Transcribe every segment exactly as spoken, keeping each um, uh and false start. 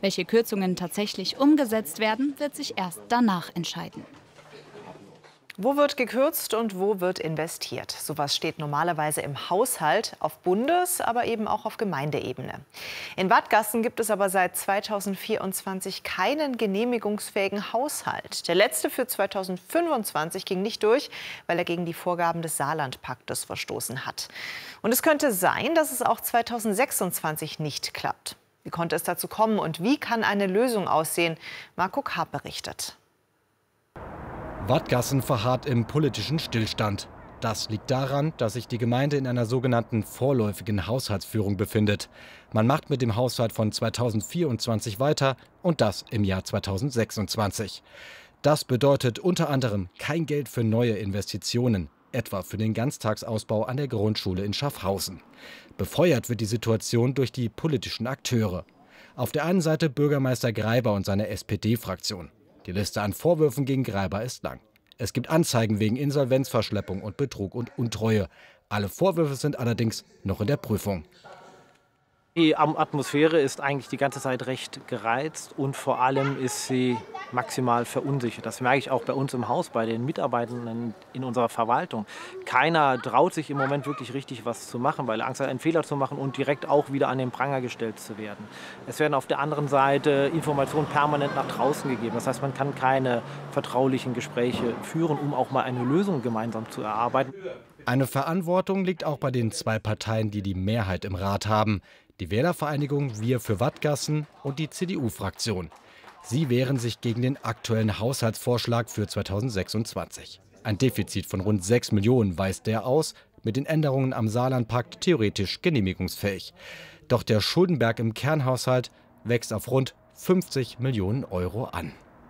Welche Kürzungen tatsächlich umgesetzt werden, wird sich erst danach entscheiden. Wo wird gekürzt und wo wird investiert? Sowas steht normalerweise im Haushalt auf Bundes-, aber eben auch auf Gemeindeebene. In Wadgassen gibt es aber seit zweitausendvierundzwanzig keinen genehmigungsfähigen Haushalt. Der letzte für zweitausendfünfundzwanzig ging nicht durch, weil er gegen die Vorgaben des Saarlandpaktes verstoßen hat. Und es könnte sein, dass es auch zweitausendsechsundzwanzig nicht klappt. Wie konnte es dazu kommen und wie kann eine Lösung aussehen? Marco Karp berichtet. Wadgassen verharrt im politischen Stillstand. Das liegt daran, dass sich die Gemeinde in einer sogenannten vorläufigen Haushaltsführung befindet. Man macht mit dem Haushalt von zweitausendvierundzwanzig weiter und das im Jahr zweitausendsechsundzwanzig. Das bedeutet unter anderem kein Geld für neue Investitionen, etwa für den Ganztagsausbau an der Grundschule in Schaffhausen. Befeuert wird die Situation durch die politischen Akteure. Auf der einen Seite Bürgermeister Greiber und seine S P D-Fraktion. Die Liste an Vorwürfen gegen Greiber ist lang. Es gibt Anzeigen wegen Insolvenzverschleppung und Betrug und Untreue. Alle Vorwürfe sind allerdings noch in der Prüfung. Die Atmosphäre ist eigentlich die ganze Zeit recht gereizt und vor allem ist sie maximal verunsichert. Das merke ich auch bei uns im Haus, bei den Mitarbeitenden in unserer Verwaltung. Keiner traut sich im Moment wirklich richtig was zu machen, weil er Angst hat, einen Fehler zu machen und direkt auch wieder an den Pranger gestellt zu werden. Es werden auf der anderen Seite Informationen permanent nach draußen gegeben. Das heißt, man kann keine vertraulichen Gespräche führen, um auch mal eine Lösung gemeinsam zu erarbeiten. Eine Verantwortung liegt auch bei den zwei Parteien, die die Mehrheit im Rat haben. Die Wählervereinigung Wir für Wadgassen und die C D U-Fraktion. Sie wehren sich gegen den aktuellen Haushaltsvorschlag für zweitausendsechsundzwanzig. Ein Defizit von rund sechs Millionen weist der aus, mit den Änderungen am Saarlandpakt theoretisch genehmigungsfähig. Doch der Schuldenberg im Kernhaushalt wächst auf rund fünfzig Millionen Euro an.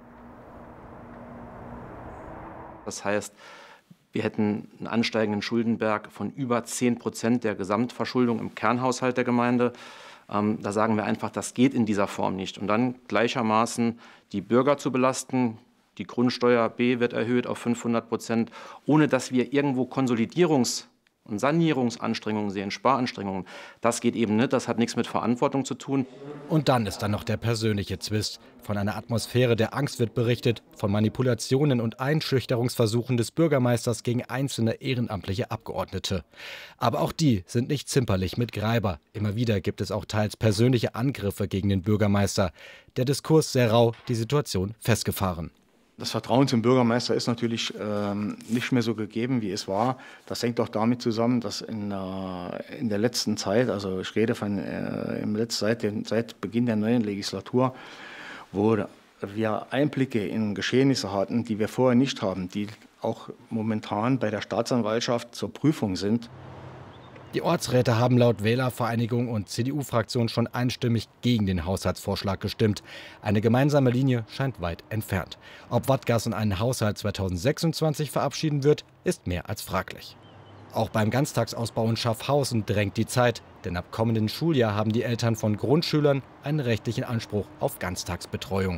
Das heißt, wir hätten einen ansteigenden Schuldenberg von über zehn Prozent der Gesamtverschuldung im Kernhaushalt der Gemeinde. Ähm, da sagen wir einfach, das geht in dieser Form nicht. Und dann gleichermaßen die Bürger zu belasten. Die Grundsteuer B wird erhöht auf fünfhundert Prozent, ohne dass wir irgendwo Konsolidierungs- und Sanierungsanstrengungen sehen, Sparanstrengungen. Das geht eben nicht, das hat nichts mit Verantwortung zu tun. Und dann ist da noch der persönliche Zwist. Von einer Atmosphäre der Angst wird berichtet, von Manipulationen und Einschüchterungsversuchen des Bürgermeisters gegen einzelne ehrenamtliche Abgeordnete. Aber auch die sind nicht zimperlich mit Greiber. Immer wieder gibt es auch teils persönliche Angriffe gegen den Bürgermeister. Der Diskurs sehr rau, die Situation festgefahren. Das Vertrauen zum Bürgermeister ist natürlich ähm, nicht mehr so gegeben, wie es war. Das hängt auch damit zusammen, dass in, äh, in der letzten Zeit, also ich rede von äh, im Letz-, seit, den, seit Beginn der neuen Legislatur, wo wir Einblicke in Geschehnisse hatten, die wir vorher nicht haben, die auch momentan bei der Staatsanwaltschaft zur Prüfung sind. Die Ortsräte haben laut Wählervereinigung und C D U-Fraktion schon einstimmig gegen den Haushaltsvorschlag gestimmt. Eine gemeinsame Linie scheint weit entfernt. Ob Wadgassen einen Haushalt zweitausendsechsundzwanzig verabschieden wird, ist mehr als fraglich. Auch beim Ganztagsausbau in Schaffhausen drängt die Zeit, denn ab kommenden Schuljahr haben die Eltern von Grundschülern einen rechtlichen Anspruch auf Ganztagsbetreuung.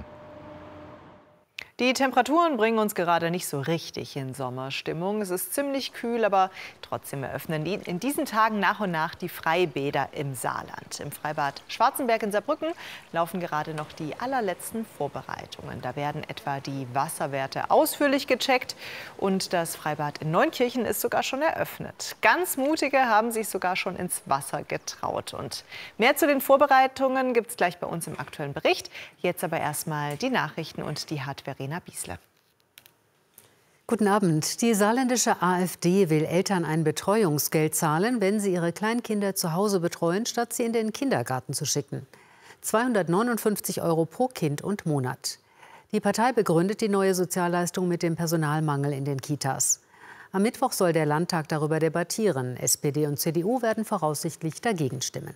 Die Temperaturen bringen uns gerade nicht so richtig in Sommerstimmung. Es ist ziemlich kühl, aber trotzdem eröffnen in diesen Tagen nach und nach die Freibäder im Saarland. Im Freibad Schwarzenberg in Saarbrücken laufen gerade noch die allerletzten Vorbereitungen. Da werden etwa die Wasserwerte ausführlich gecheckt und das Freibad in Neunkirchen ist sogar schon eröffnet. Ganz Mutige haben sich sogar schon ins Wasser getraut. Und mehr zu den Vorbereitungen gibt es gleich bei uns im aktuellen Bericht. Jetzt aber erstmal die Nachrichten und die hat Verena Biesler. Guten Abend. Die saarländische AfD will Eltern ein Betreuungsgeld zahlen, wenn sie ihre Kleinkinder zu Hause betreuen, statt sie in den Kindergarten zu schicken. zweihundertneunundfünfzig Euro pro Kind und Monat. Die Partei begründet die neue Sozialleistung mit dem Personalmangel in den Kitas. Am Mittwoch soll der Landtag darüber debattieren. S P D und C D U werden voraussichtlich dagegen stimmen.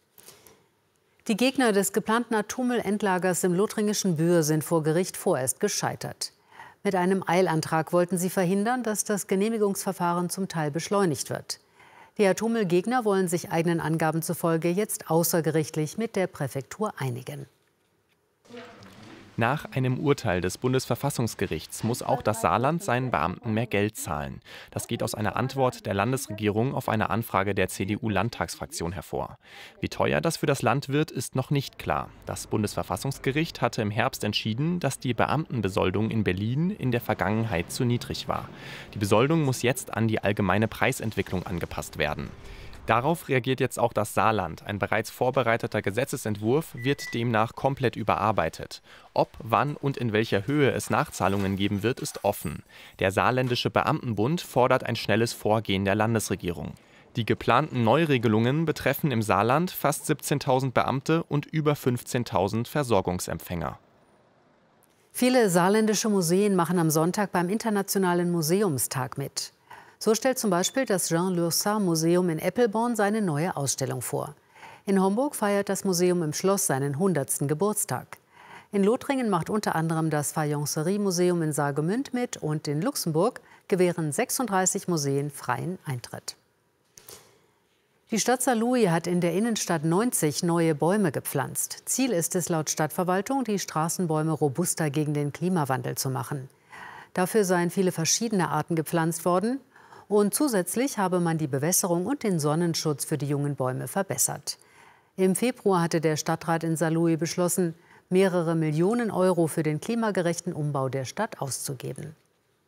Die Gegner des geplanten Atommüllendlagers im lothringischen Bühr sind vor Gericht vorerst gescheitert. Mit einem Eilantrag wollten sie verhindern, dass das Genehmigungsverfahren zum Teil beschleunigt wird. Die Atommüllgegner wollen sich eigenen Angaben zufolge jetzt außergerichtlich mit der Präfektur einigen. Nach einem Urteil des Bundesverfassungsgerichts muss auch das Saarland seinen Beamten mehr Geld zahlen. Das geht aus einer Antwort der Landesregierung auf eine Anfrage der C D U-Landtagsfraktion hervor. Wie teuer das für das Land wird, ist noch nicht klar. Das Bundesverfassungsgericht hatte im Herbst entschieden, dass die Beamtenbesoldung in Berlin in der Vergangenheit zu niedrig war. Die Besoldung muss jetzt an die allgemeine Preisentwicklung angepasst werden. Darauf reagiert jetzt auch das Saarland. Ein bereits vorbereiteter Gesetzesentwurf wird demnach komplett überarbeitet. Ob, wann und in welcher Höhe es Nachzahlungen geben wird, ist offen. Der Saarländische Beamtenbund fordert ein schnelles Vorgehen der Landesregierung. Die geplanten Neuregelungen betreffen im Saarland fast siebzehntausend Beamte und über fünfzehntausend Versorgungsempfänger. Viele saarländische Museen machen am Sonntag beim Internationalen Museumstag mit. So stellt zum Beispiel das Jean-Lursard-Museum in Eppelborn seine neue Ausstellung vor. In Homburg feiert das Museum im Schloss seinen hundertsten Geburtstag. In Lothringen macht unter anderem das Fayencerie-Museum in Saargemünd mit und in Luxemburg gewähren sechsunddreißig Museen freien Eintritt. Die Stadt Saarlouis hat in der Innenstadt neunzig neue Bäume gepflanzt. Ziel ist es laut Stadtverwaltung, die Straßenbäume robuster gegen den Klimawandel zu machen. Dafür seien viele verschiedene Arten gepflanzt worden. Und zusätzlich habe man die Bewässerung und den Sonnenschutz für die jungen Bäume verbessert. Im Februar hatte der Stadtrat in Saarlouis beschlossen, mehrere Millionen Euro für den klimagerechten Umbau der Stadt auszugeben.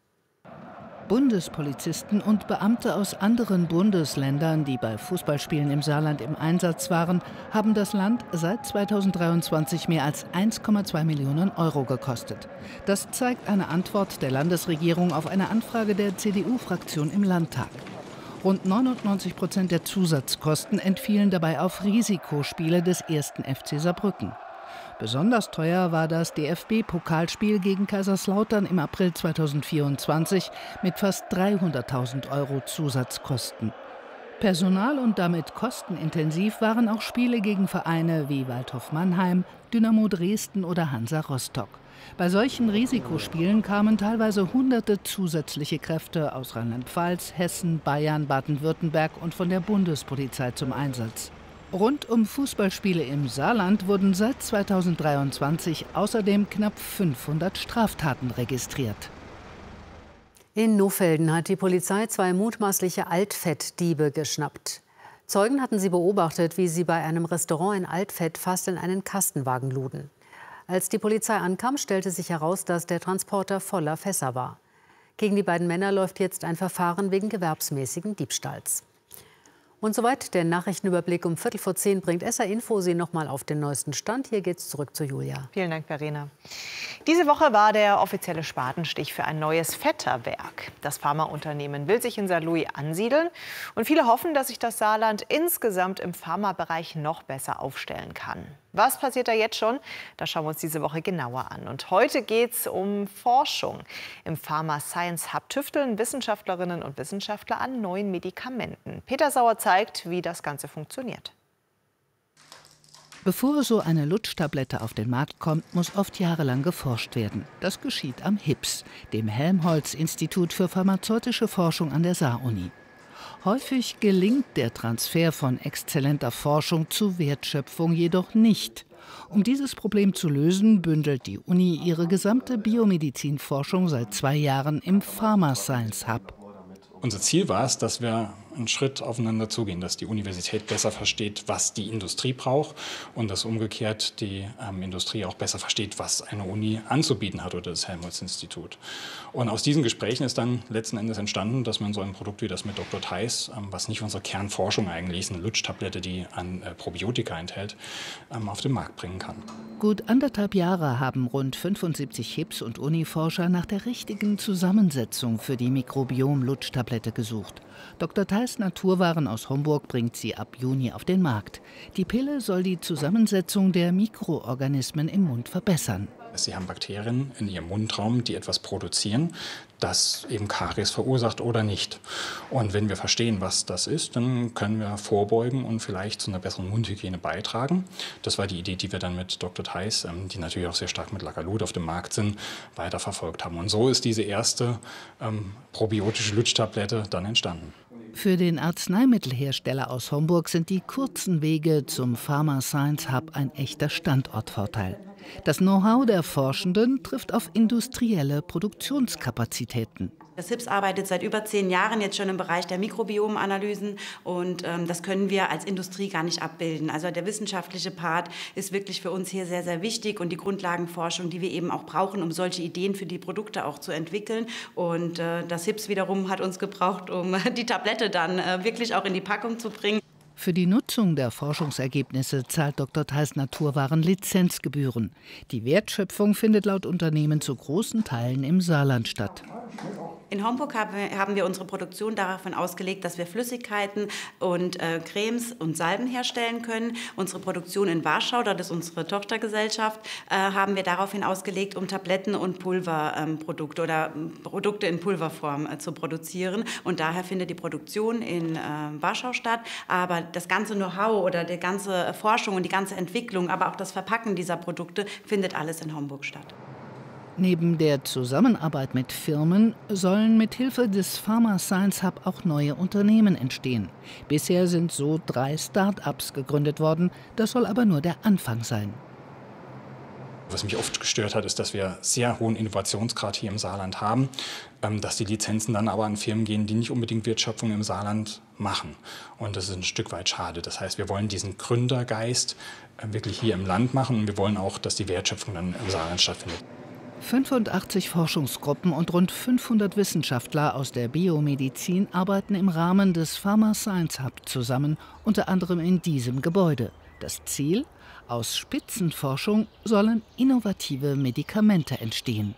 Bundespolizisten und Beamte aus anderen Bundesländern, die bei Fußballspielen im Saarland im Einsatz waren, haben das Land seit zweitausenddreiundzwanzig mehr als eins Komma zwei Millionen Euro gekostet. Das zeigt eine Antwort der Landesregierung auf eine Anfrage der C D U-Fraktion im Landtag. Rund neunundneunzig Prozent der Zusatzkosten entfielen dabei auf Risikospiele des ersten F C Saarbrücken. Besonders teuer war das D F B-Pokalspiel gegen Kaiserslautern im April zweitausendvierundzwanzig mit fast dreihunderttausend Euro Zusatzkosten. Personal- und damit kostenintensiv waren auch Spiele gegen Vereine wie Waldhof Mannheim, Dynamo Dresden oder Hansa Rostock. Bei solchen Risikospielen kamen teilweise hunderte zusätzliche Kräfte aus Rheinland-Pfalz, Hessen, Bayern, Baden-Württemberg und von der Bundespolizei zum Einsatz. Rund um Fußballspiele im Saarland wurden seit zweitausenddreiundzwanzig außerdem knapp fünfhundert Straftaten registriert. In Nohfelden hat die Polizei zwei mutmaßliche Altfettdiebe geschnappt. Zeugen hatten sie beobachtet, wie sie bei einem Restaurant in Altfett fast in einen Kastenwagen luden. Als die Polizei ankam, stellte sich heraus, dass der Transporter voller Fässer war. Gegen die beiden Männer läuft jetzt ein Verfahren wegen gewerbsmäßigen Diebstahls. Und soweit der Nachrichtenüberblick. Um Viertel vor zehn bringt S R Info Sie noch mal auf den neuesten Stand. Hier geht's zurück zu Julia. Vielen Dank, Verena. Diese Woche war der offizielle Spatenstich für ein neues Fetterwerk. Das Pharmaunternehmen will sich in Saarlouis ansiedeln. Und viele hoffen, dass sich das Saarland insgesamt im Pharmabereich noch besser aufstellen kann. Was passiert da jetzt schon? Das schauen wir uns diese Woche genauer an. Und heute geht es um Forschung. Im Pharma Science Hub tüfteln Wissenschaftlerinnen und Wissenschaftler an neuen Medikamenten. Peter Sauer zeigt, wie das Ganze funktioniert. Bevor so eine Lutschtablette auf den Markt kommt, muss oft jahrelang geforscht werden. Das geschieht am H I P S, dem Helmholtz-Institut für pharmazeutische Forschung an der Saar-Uni. Häufig gelingt der Transfer von exzellenter Forschung zu Wertschöpfung jedoch nicht. Um dieses Problem zu lösen, bündelt die Uni ihre gesamte Biomedizinforschung seit zwei Jahren im Pharma Science Hub. Unser Ziel war es, dass wir einen Schritt aufeinander zugehen, dass die Universität besser versteht, was die Industrie braucht und dass umgekehrt die ähm, Industrie auch besser versteht, was eine Uni anzubieten hat oder das Helmholtz-Institut. Und aus diesen Gesprächen ist dann letzten Endes entstanden, dass man so ein Produkt wie das mit Doktor Theis, ähm, was nicht unsere Kernforschung eigentlich ist, eine Lutschtablette, die an äh, Probiotika enthält, ähm, auf den Markt bringen kann. Gut anderthalb Jahre haben rund fünfundsiebzig H I P S- und Uniforscher nach der richtigen Zusammensetzung für die Mikrobiom-Lutschtablette gesucht. Doktor Theis Naturwaren aus Homburg bringt sie ab Juni auf den Markt. Die Pille soll die Zusammensetzung der Mikroorganismen im Mund verbessern. Sie haben Bakterien in ihrem Mundraum, die etwas produzieren, das eben Karies verursacht oder nicht. Und wenn wir verstehen, was das ist, dann können wir vorbeugen und vielleicht zu einer besseren Mundhygiene beitragen. Das war die Idee, die wir dann mit Doktor Theis, die natürlich auch sehr stark mit Lacalud auf dem Markt sind, weiterverfolgt haben. Und so ist diese erste ähm, probiotische Lutschtablette dann entstanden. Für den Arzneimittelhersteller aus Homburg sind die kurzen Wege zum Pharma Science Hub ein echter Standortvorteil. Das Know-how der Forschenden trifft auf industrielle Produktionskapazitäten. Das H I B S arbeitet seit über zehn Jahren jetzt schon im Bereich der Mikrobiomanalysen und ähm, das können wir als Industrie gar nicht abbilden. Also der wissenschaftliche Part ist wirklich für uns hier sehr, sehr wichtig und die Grundlagenforschung, die wir eben auch brauchen, um solche Ideen für die Produkte auch zu entwickeln. Und äh, das H I B S wiederum hat uns gebraucht, um die Tablette dann äh, wirklich auch in die Packung zu bringen. Für die Nutzung der Forschungsergebnisse zahlt Doktor Theis Naturwaren Lizenzgebühren. Die Wertschöpfung findet laut Unternehmen zu großen Teilen im Saarland statt. In Homburg haben wir unsere Produktion davon ausgelegt, dass wir Flüssigkeiten und äh, Cremes und Salben herstellen können. Unsere Produktion in Warschau, das ist unsere Tochtergesellschaft, äh, haben wir daraufhin ausgelegt, um Tabletten und Pulverprodukte ähm, oder Produkte in Pulverform äh, zu produzieren. Und daher findet die Produktion in äh, Warschau statt. Aber das ganze Know-how oder die ganze Forschung und die ganze Entwicklung, aber auch das Verpacken dieser Produkte findet alles in Homburg statt. Neben der Zusammenarbeit mit Firmen sollen mit Hilfe des Pharma Science Hub auch neue Unternehmen entstehen. Bisher sind so drei Start-ups gegründet worden. Das soll aber nur der Anfang sein. Was mich oft gestört hat, ist, dass wir sehr hohen Innovationsgrad hier im Saarland haben, dass die Lizenzen dann aber an Firmen gehen, die nicht unbedingt Wertschöpfung im Saarland machen. Und das ist ein Stück weit schade. Das heißt, wir wollen diesen Gründergeist wirklich hier im Land machen und wir wollen auch, dass die Wertschöpfung dann im Saarland stattfindet. fünfundachtzig Forschungsgruppen und rund fünfhundert Wissenschaftler aus der Biomedizin arbeiten im Rahmen des Pharma Science Hub zusammen, unter anderem in diesem Gebäude. Das Ziel? Aus Spitzenforschung sollen innovative Medikamente entstehen.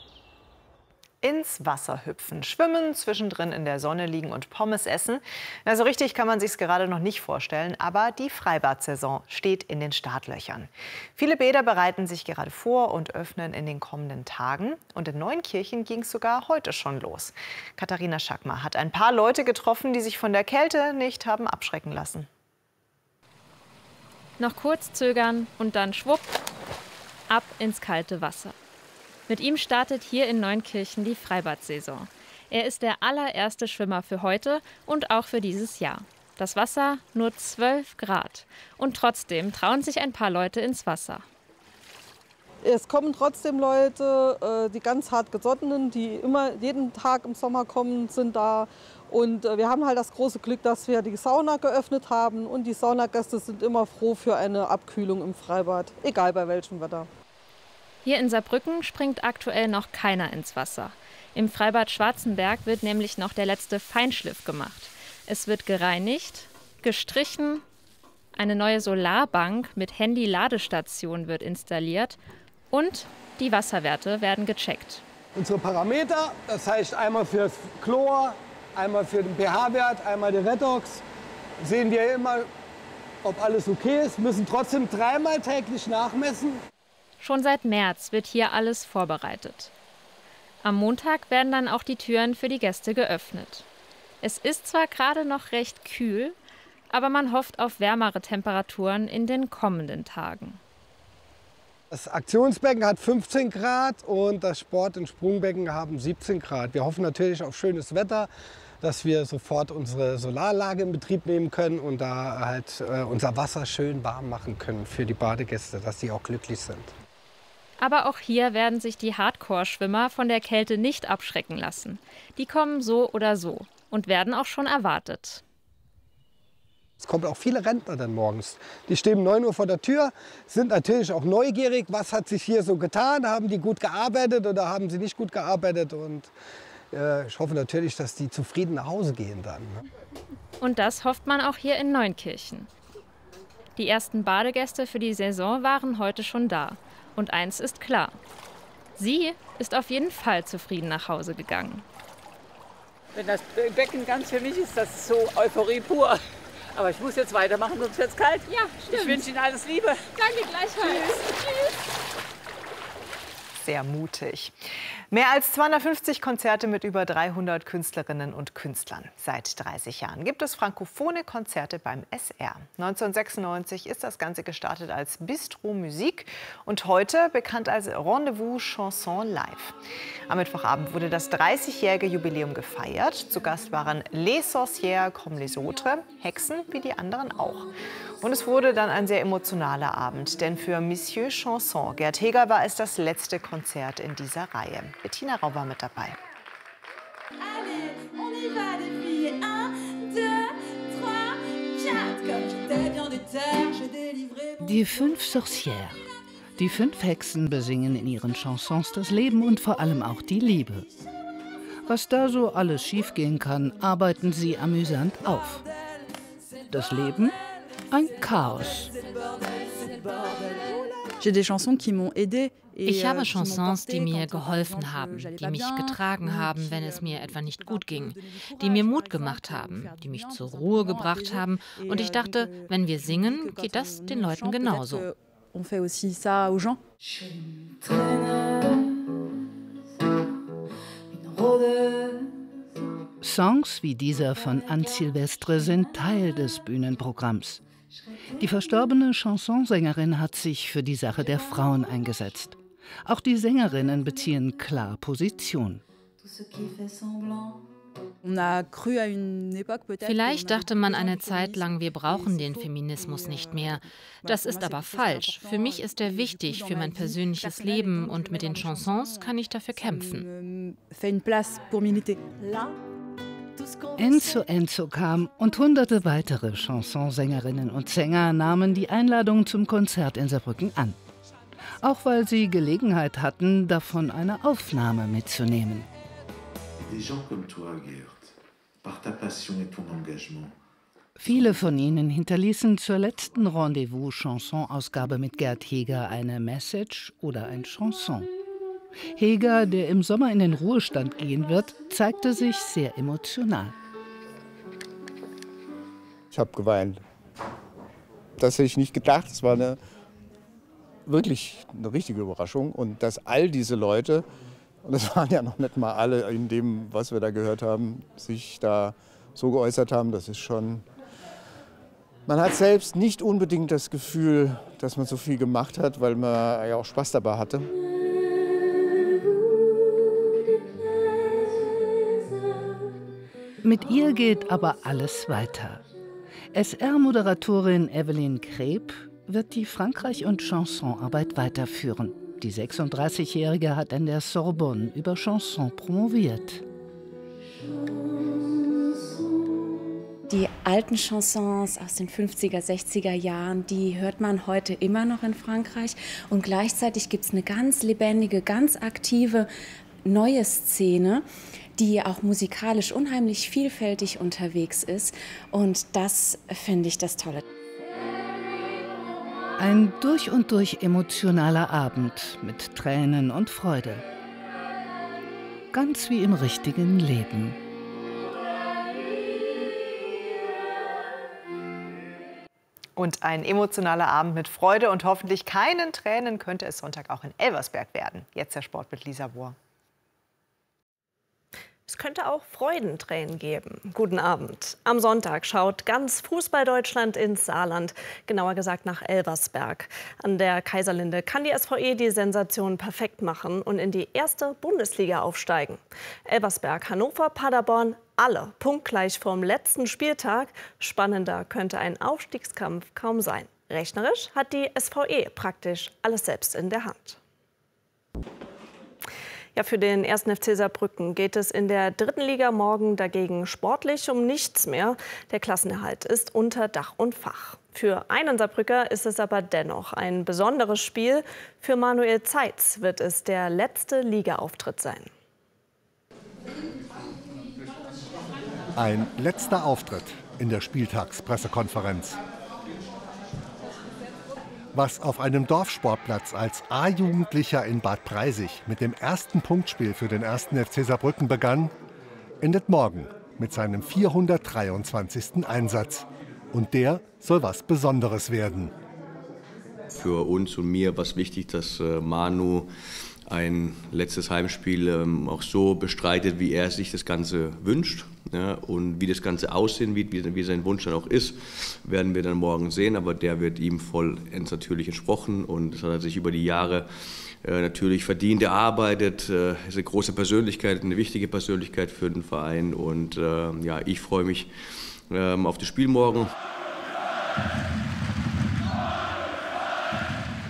Ins Wasser hüpfen, schwimmen, zwischendrin in der Sonne liegen und Pommes essen. Na, so richtig kann man sich's gerade noch nicht vorstellen, aber die Freibad-Saison steht in den Startlöchern. Viele Bäder bereiten sich gerade vor und öffnen in den kommenden Tagen. Und in Neunkirchen ging es sogar heute schon los. Katharina Schackmar hat ein paar Leute getroffen, die sich von der Kälte nicht haben abschrecken lassen. Noch kurz zögern und dann schwupp, ab ins kalte Wasser. Mit ihm startet hier in Neunkirchen die Freibad-Saison. Er ist der allererste Schwimmer für heute und auch für dieses Jahr. Das Wasser nur zwölf Grad. Und trotzdem trauen sich ein paar Leute ins Wasser. Es kommen trotzdem Leute, die ganz hart gesottenen, die immer jeden Tag im Sommer kommen, sind da. Und wir haben halt das große Glück, dass wir die Sauna geöffnet haben. Und die Saunagäste sind immer froh für eine Abkühlung im Freibad, egal bei welchem Wetter. Hier in Saarbrücken springt aktuell noch keiner ins Wasser. Im Freibad Schwarzenberg wird nämlich noch der letzte Feinschliff gemacht. Es wird gereinigt, gestrichen, eine neue Solarbank mit Handy-Ladestation wird installiert und die Wasserwerte werden gecheckt. Unsere Parameter, das heißt einmal für Chlor, einmal für den pH-Wert, einmal den Redox, sehen wir immer, ob alles okay ist, müssen trotzdem dreimal täglich nachmessen. Schon seit März wird hier alles vorbereitet. Am Montag werden dann auch die Türen für die Gäste geöffnet. Es ist zwar gerade noch recht kühl, aber man hofft auf wärmere Temperaturen in den kommenden Tagen. Das Aktionsbecken hat fünfzehn Grad und das Sport- und Sprungbecken haben siebzehn Grad. Wir hoffen natürlich auf schönes Wetter, dass wir sofort unsere Solaranlage in Betrieb nehmen können und da halt äh, unser Wasser schön warm machen können für die Badegäste, dass sie auch glücklich sind. Aber auch hier werden sich die Hardcore-Schwimmer von der Kälte nicht abschrecken lassen. Die kommen so oder so und werden auch schon erwartet. Es kommen auch viele Rentner dann morgens. Die stehen um neun Uhr vor der Tür, sind natürlich auch neugierig, was hat sich hier so getan, haben die gut gearbeitet oder haben sie nicht gut gearbeitet. Und äh, ich hoffe natürlich, dass die zufrieden nach Hause gehen dann. Ne? Und das hofft man auch hier in Neunkirchen. Die ersten Badegäste für die Saison waren heute schon da. Und eins ist klar, sie ist auf jeden Fall zufrieden nach Hause gegangen. Wenn das Becken ganz für mich ist, das ist so Euphorie pur. Aber ich muss jetzt weitermachen, sonst wird es kalt. Ja, stimmt. Ich wünsche Ihnen alles Liebe. Danke gleichfalls. Tschüss. Sehr mutig. Mehr als zweihundertfünfzig Konzerte mit über dreihundert Künstlerinnen und Künstlern. Seit dreißig Jahren gibt es frankophone Konzerte beim S R. neunzehnhundertsechsundneunzig ist das Ganze gestartet als Bistro Musik und heute bekannt als Rendezvous Chanson Live. Am Mittwochabend wurde das dreißigjährige Jubiläum gefeiert. Zu Gast waren Les Sorcières comme les autres, Hexen wie die anderen auch. Und es wurde dann ein sehr emotionaler Abend, denn für Monsieur Chanson, Gerd Heger, war es das letzte Konzert in dieser Reihe. Bettina Rau war mit dabei. Die fünf Sorcières. Die fünf Hexen besingen in ihren Chansons das Leben und vor allem auch die Liebe. Was da so alles schiefgehen kann, arbeiten sie amüsant auf. Das Leben? Ein Chaos. Ich habe Chansons, die mir geholfen haben, die mich getragen haben, wenn es mir etwa nicht gut ging, die mir Mut gemacht haben, die mich zur Ruhe gebracht haben. Und ich dachte, wenn wir singen, geht das den Leuten genauso. Songs wie dieser von Anne Sylvestre sind Teil des Bühnenprogramms. Die verstorbene Chansonsängerin hat sich für die Sache der Frauen eingesetzt. Auch die Sängerinnen beziehen klar Position. Vielleicht dachte man eine Zeit lang, wir brauchen den Feminismus nicht mehr. Das ist aber falsch. Für mich ist er wichtig für mein persönliches Leben und mit den Chansons kann ich dafür kämpfen. Enzo Enzo kam und hunderte weitere Chansonsängerinnen und Sänger nahmen die Einladung zum Konzert in Saarbrücken an. Auch weil sie Gelegenheit hatten, davon eine Aufnahme mitzunehmen. Viele von ihnen hinterließen zur letzten Rendezvous-Chanson-Ausgabe mit Gerd Heger eine Message oder ein Chanson. Heger, der im Sommer in den Ruhestand gehen wird, zeigte sich sehr emotional. Ich habe geweint. Das hätte ich nicht gedacht. Es war eine, wirklich eine richtige Überraschung. Und dass all diese Leute, und das waren ja noch nicht mal alle in dem, was wir da gehört haben, sich da so geäußert haben, das ist schon... Man hat selbst nicht unbedingt das Gefühl, dass man so viel gemacht hat, weil man ja auch Spaß dabei hatte. Mit ihr geht aber alles weiter. S R-Moderatorin Evelyn Kreb wird die Frankreich- und Chansonarbeit weiterführen. Die sechsunddreißigjährige hat an der Sorbonne über Chanson promoviert. Die alten Chansons aus den fünfziger, sechziger Jahren, die hört man heute immer noch in Frankreich. Und gleichzeitig gibt es eine ganz lebendige, ganz aktive neue Szene, die auch musikalisch unheimlich vielfältig unterwegs ist. Und das finde ich das Tolle. Ein durch und durch emotionaler Abend mit Tränen und Freude. Ganz wie im richtigen Leben. Und ein emotionaler Abend mit Freude und hoffentlich keinen Tränen könnte es Sonntag auch in Elversberg werden. Jetzt der Sport mit Lisa Bohr. Es könnte auch Freudentränen geben. Guten Abend. Am Sonntag schaut ganz Fußball-Deutschland ins Saarland, genauer gesagt nach Elversberg. An der Kaiserlinde kann die S V E die Sensation perfekt machen und in die erste Bundesliga aufsteigen. Elversberg, Hannover, Paderborn, alle punktgleich vorm letzten Spieltag. Spannender könnte ein Aufstiegskampf kaum sein. Rechnerisch hat die S V E praktisch alles selbst in der Hand. Ja, für den ersten F C Saarbrücken geht es in der dritten Liga morgen dagegen sportlich um nichts mehr. Der Klassenerhalt ist unter Dach und Fach. Für einen Saarbrücker ist es aber dennoch ein besonderes Spiel. Für Manuel Zeitz wird es der letzte Ligaauftritt sein. Ein letzter Auftritt in der Spieltagspressekonferenz. Was auf einem Dorfsportplatz als A-Jugendlicher in Bad Preisig mit dem ersten Punktspiel für den ersten F C Saarbrücken begann, endet morgen mit seinem vierhundertdreiundzwanzigsten Einsatz. Und der soll was Besonderes werden. Für uns und mir war es wichtig, dass äh, Manu ein letztes Heimspiel ähm, auch so bestreitet, wie er sich das Ganze wünscht. Ja, und wie das Ganze aussehen wird, wie, wie sein Wunsch dann auch ist, werden wir dann morgen sehen. Aber der wird ihm vollends natürlich entsprochen und das hat er sich über die Jahre äh, natürlich verdient erarbeitet. Er äh, ist eine große Persönlichkeit, eine wichtige Persönlichkeit für den Verein und äh, ja, ich freue mich äh, auf das Spiel morgen.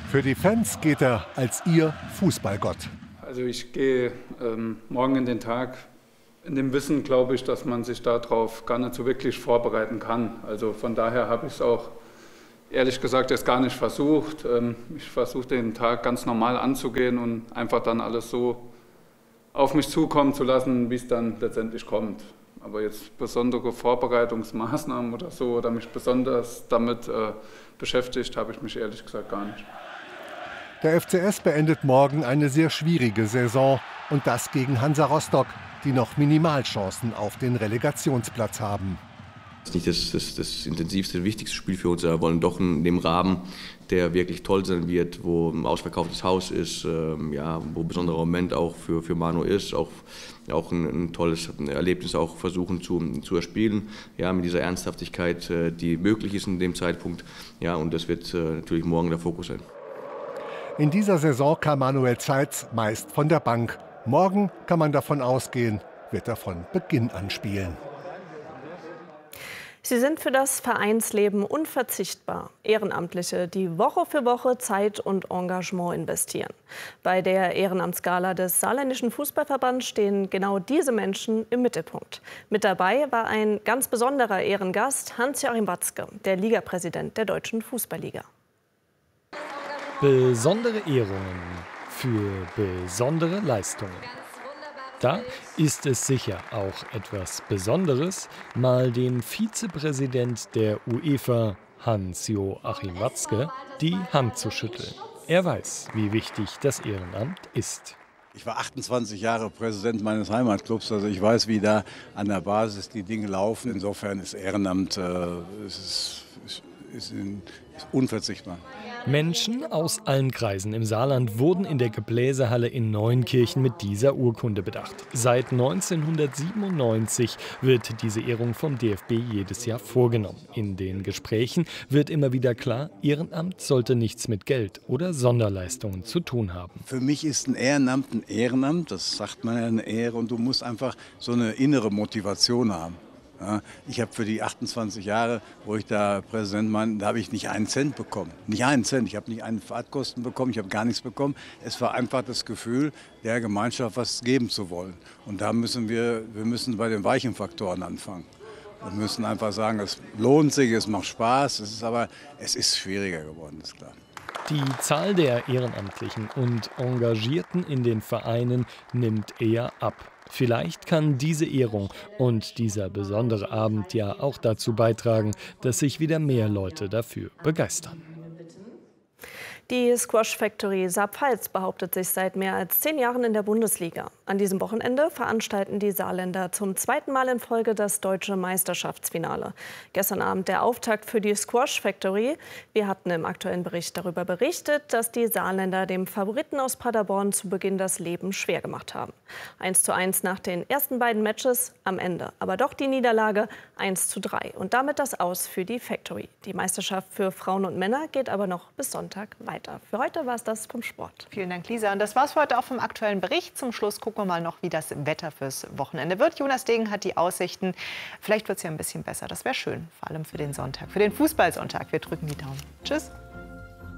Für die Fans geht er als ihr Fußballgott. Also ich gehe ähm, morgen in den Tag in dem Wissen, glaube ich, dass man sich darauf gar nicht so wirklich vorbereiten kann. Also von daher habe ich es auch ehrlich gesagt jetzt gar nicht versucht. Ähm, ich versuche den Tag ganz normal anzugehen und einfach dann alles so auf mich zukommen zu lassen, wie es dann letztendlich kommt. Aber jetzt besondere Vorbereitungsmaßnahmen oder so oder mich besonders damit äh, beschäftigt, habe ich mich ehrlich gesagt gar nicht. Der F C S beendet morgen eine sehr schwierige Saison und das gegen Hansa Rostock, die noch Minimalchancen auf den Relegationsplatz haben. Das ist nicht das, das, das intensivste, wichtigste Spiel für uns, aber wir wollen doch in dem Rahmen, der wirklich toll sein wird, wo ein ausverkauftes Haus ist, ähm, ja, wo ein besonderer Moment auch für, für Manu ist, auch, auch ein, ein tolles Erlebnis auch versuchen zu, zu erspielen, ja, mit dieser Ernsthaftigkeit, äh, die möglich ist in dem Zeitpunkt, ja, und das wird äh, natürlich morgen der Fokus sein. In dieser Saison kam Manuel Zeitz meist von der Bank. Morgen kann man davon ausgehen, wird er von Beginn an spielen. Sie sind für das Vereinsleben unverzichtbar. Ehrenamtliche, die Woche für Woche Zeit und Engagement investieren. Bei der Ehrenamtsgala des Saarländischen Fußballverbands stehen genau diese Menschen im Mittelpunkt. Mit dabei war ein ganz besonderer Ehrengast, Hans-Joachim Watzke, der Ligapräsident der Deutschen Fußballliga. Besondere Ehrungen für besondere Leistungen. Da ist es sicher auch etwas Besonderes, mal den Vizepräsident der UEFA, Hans-Joachim Watzke, die Hand zu schütteln. Er weiß, wie wichtig das Ehrenamt ist. Ich war achtundzwanzig Jahre Präsident meines Heimatclubs, also ich weiß, wie da an der Basis die Dinge laufen. Insofern ist Ehrenamt äh, ist, ist, ist, ist unverzichtbar. Menschen aus allen Kreisen im Saarland wurden in der Gebläsehalle in Neunkirchen mit dieser Urkunde bedacht. Seit neunzehnhundertsiebenundneunzig wird diese Ehrung vom D F B jedes Jahr vorgenommen. In den Gesprächen wird immer wieder klar, Ehrenamt sollte nichts mit Geld oder Sonderleistungen zu tun haben. Für mich ist ein Ehrenamt ein Ehrenamt, das sagt man ja, eine Ehre, und du musst einfach so eine innere Motivation haben. Ja, ich habe für die achtundzwanzig Jahre, wo ich da Präsident war, da habe ich nicht einen Cent bekommen. Nicht einen Cent. Ich habe nicht einen Fahrtkosten bekommen, ich habe gar nichts bekommen. Es war einfach das Gefühl, der Gemeinschaft was geben zu wollen. Und da müssen wir, wir müssen bei den weichen Faktoren anfangen. Wir müssen einfach sagen, es lohnt sich, es macht Spaß, es ist aber, es ist schwieriger geworden, ist klar. Die Zahl der Ehrenamtlichen und Engagierten in den Vereinen nimmt eher ab. Vielleicht kann diese Ehrung und dieser besondere Abend ja auch dazu beitragen, dass sich wieder mehr Leute dafür begeistern. Die Squash Factory Saar-Pfalz behauptet sich seit mehr als zehn Jahren in der Bundesliga. An diesem Wochenende veranstalten die Saarländer zum zweiten Mal in Folge das deutsche Meisterschaftsfinale. Gestern Abend der Auftakt für die Squash Factory. Wir hatten im aktuellen Bericht darüber berichtet, dass die Saarländer dem Favoriten aus Paderborn zu Beginn das Leben schwer gemacht haben. eins zu eins nach den ersten beiden Matches, am Ende aber doch die Niederlage eins zu drei. Und damit das Aus für die Factory. Die Meisterschaft für Frauen und Männer geht aber noch bis Sonntag weiter. Für heute war es das vom Sport. Vielen Dank, Lisa. Und das war es für heute auch vom aktuellen Bericht. Zum Schluss gucken wir mal noch, wie das Wetter fürs Wochenende wird. Jonas Degen hat die Aussichten. Vielleicht wird es ja ein bisschen besser. Das wäre schön, vor allem für den Sonntag, für den Fußballsonntag. Wir drücken die Daumen. Tschüss.